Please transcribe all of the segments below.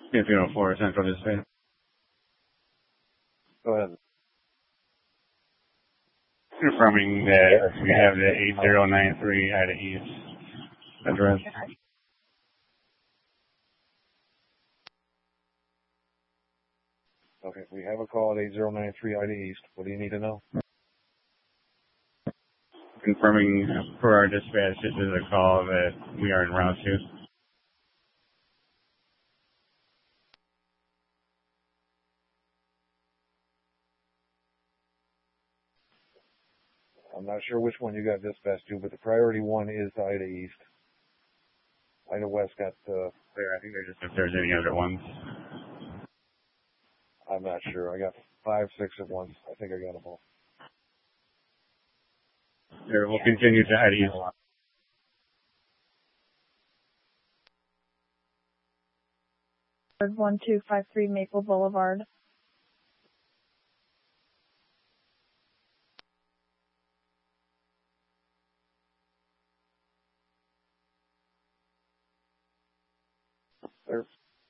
1504 Central Dispatch. Go ahead. Confirming that we have the 8093 Ida East address. Okay, we have a call at 8093 Ida East. What do you need to know? Confirming for our dispatch, this is a call that we are en route to. I'm not sure which one you got dispatched to, but the priority one is Ida East. Ida West got there. I think if there's any other ones. I'm not sure. I got 5, 6 at once. I think I got them all. There, we'll continue to Ida East. 1253 Maple Boulevard. There.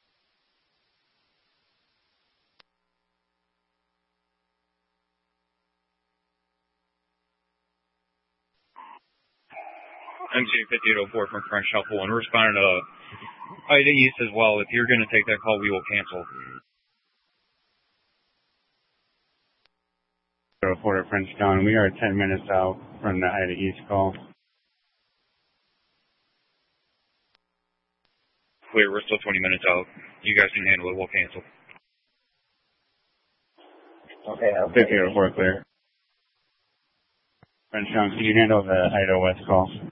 MCA 5804 from French Shuffle, and we're responding to Ida East as well. If you're going to take that call, we will cancel. Report at Frenchtown. We are 10 minutes out from the Ida East call. Clear, we're still 20 minutes out. You guys can handle it, we'll cancel. Okay, 5804 clear. Frenchtown, can you handle the Ida West call?